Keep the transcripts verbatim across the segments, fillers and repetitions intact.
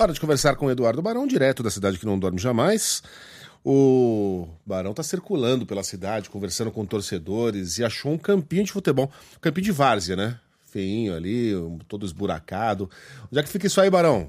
Hora de conversar com o Eduardo Barão, direto da cidade que não dorme jamais. O Barão tá circulando pela cidade, conversando com torcedores e achou um campinho de futebol. Um campinho de várzea, né? Feinho ali, todo esburacado. Onde é que fica isso aí, Barão?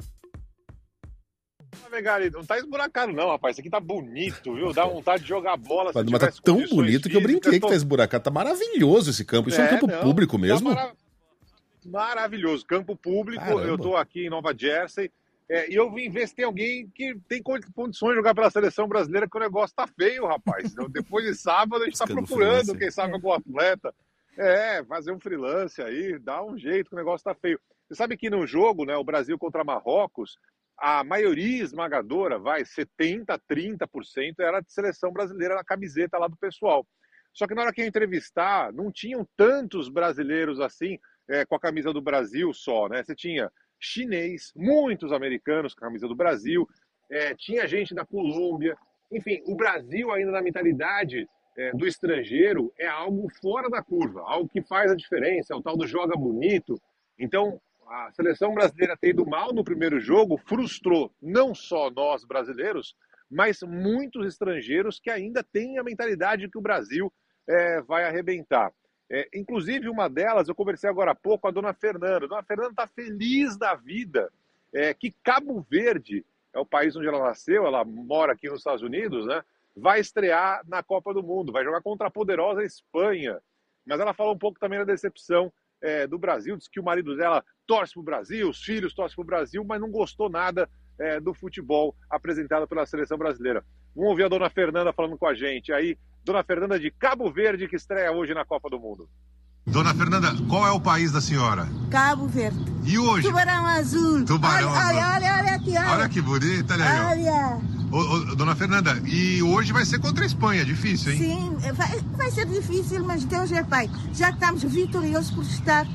Megali, não tá esburacado não, rapaz. Isso aqui tá bonito, viu? Dá vontade de jogar bola. Mas, mas tá tão bonito que eu brinquei tô... que tá esburacado. Tá maravilhoso esse campo. Isso é, é um campo não, público mesmo? Tá mara... Maravilhoso. Campo público. Caramba. Eu tô aqui em Nova Jersey. É, e eu vim ver se tem alguém que tem condições de jogar pela seleção brasileira, que o negócio tá feio, rapaz. Então, depois de sábado, a gente tá procurando, quem sabe, algum atleta. É, fazer um freelance aí, dá um jeito, que o negócio tá feio. Você sabe que no jogo, né, o Brasil contra Marrocos, a maioria esmagadora, vai, setenta, trinta por cento, era de seleção brasileira na camiseta lá do pessoal. Só que na hora que eu entrevistar, não tinham tantos brasileiros assim, é, com a camisa do Brasil só, né? Você tinha chinês, muitos americanos com a camisa do Brasil, é, tinha gente da Colômbia. Enfim, o Brasil ainda na mentalidade é, do estrangeiro é algo fora da curva, algo que faz a diferença, é o tal do joga bonito. Então, a seleção brasileira ter ido mal no primeiro jogo frustrou não só nós brasileiros, mas muitos estrangeiros que ainda têm a mentalidade que o Brasil é, vai arrebentar. É, inclusive, uma delas, eu conversei agora há pouco com a dona Fernanda. A dona Fernanda está feliz da vida, é, que Cabo Verde, é o país onde ela nasceu, ela mora aqui nos Estados Unidos, né? Vai estrear na Copa do Mundo, vai jogar contra a poderosa Espanha. Mas ela falou um pouco também da decepção é, do Brasil, disse que o marido dela torce para o Brasil, os filhos torcem para o Brasil, mas não gostou nada é, do futebol apresentado pela seleção brasileira. Vamos ouvir a dona Fernanda falando com a gente aí. Dona Fernanda de Cabo Verde, que estreia hoje na Copa do Mundo. Dona Fernanda, qual é o país da senhora? Cabo Verde. E hoje? Tubarão azul. Tubarão olha, azul. Olha, olha, olha aqui, olha. Olha que bonita, olha aí. Olha. Ô, ô, dona Fernanda, e hoje vai ser contra a Espanha, difícil, hein? Sim, vai, vai ser difícil, mas Deus é Pai. Já estamos vitoriosos por estar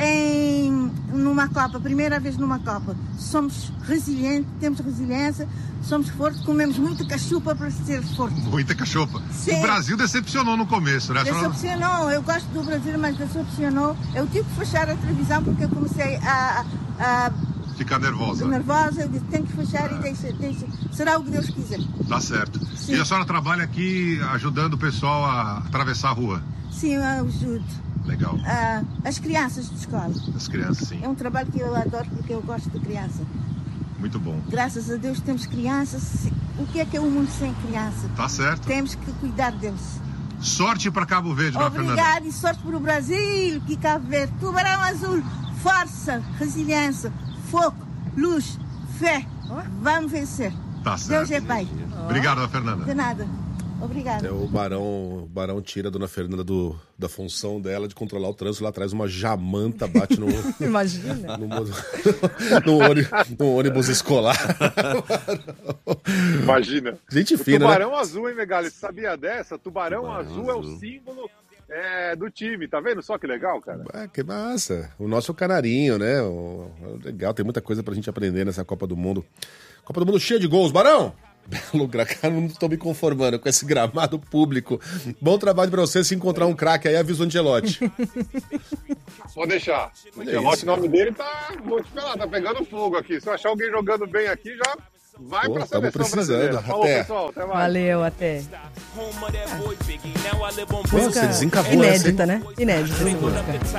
em, numa Copa, primeira vez numa Copa. Somos resilientes, temos resiliência, somos fortes, comemos muita cachupa para ser fortes. Muita cachupa. Sim. O Brasil decepcionou no começo, né? Decepcionou, eu gosto do Brasil, mas decepcionou. Eu tive que fechar a televisão porque eu comecei a... a Ficar nervosa. Nervosa, eu disse, tem que fechar é. e deixa, deixa. Será o que Deus quiser. Tá certo. Sim. E a senhora trabalha aqui ajudando o pessoal a atravessar a rua? Sim, eu ajudo. Legal. Ah, as crianças de escola. As crianças, sim. É um trabalho que eu adoro porque eu gosto de criança. Muito bom. Graças a Deus temos crianças. O que é que é o mundo sem criança? Tá certo. Temos que cuidar deles. Sorte para Cabo Verde, dona Fernanda. Obrigada e sorte para o Brasil, que Cabo Verde. Tubarão azul, força, resiliência, fogo, luz, fé. Vamos vencer. Tá certo. Deus é Pai. Obrigado, dona Fernanda. De nada. Obrigada. É, o Barão, o Barão tira a dona Fernanda do, da função dela de controlar o trânsito. Lá atrás uma jamanta bate no... Imagina. No, no, no, ônibus, no ônibus escolar. Imagina. Gente fina, o Tubarão né? Azul, hein, Megali? Você sabia dessa? Tubarão, Tubarão Azul, Azul é o símbolo é, do time. Tá vendo só que legal, cara? Ah, que massa. O nosso canarinho, né? O, legal, tem muita coisa pra gente aprender nessa Copa do Mundo. Copa do Mundo cheia de gols. Barão! Belo cara, não estou me conformando com esse gramado público. Bom trabalho pra você. Se encontrar um craque aí, avisa o Angelotti. Pode deixar. O Angelotti, o nome dele tá, vou te falar, tá pegando fogo aqui. Se eu achar alguém jogando bem aqui, já vai Pô, pra seleção brasileira. Falou, até. pessoal. Até mais. Valeu, até. Pô, você desencavou inédita, né? Inédita essa música.